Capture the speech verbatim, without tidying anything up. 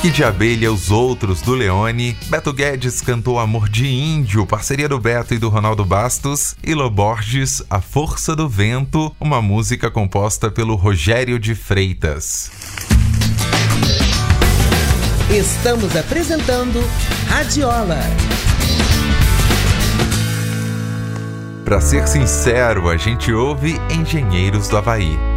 Que de Abelha, Os Outros, do Leone. Beto Guedes cantou Amor de Índio, parceria do Beto e do Ronaldo Bastos. E Lô Borges, A Força do Vento, uma música composta pelo Rogério de Freitas. Estamos apresentando Radiola. Pra ser sincero, a gente ouve Engenheiros do Havaí.